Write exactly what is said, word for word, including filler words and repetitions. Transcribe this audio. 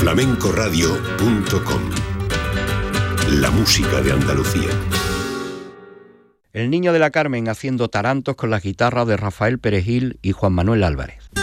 flamencoradio punto com. La música de Andalucía. El Niño de la Carmen haciendo tarantos con las guitarras de Rafael Perejil y Juan Manuel Álvarez.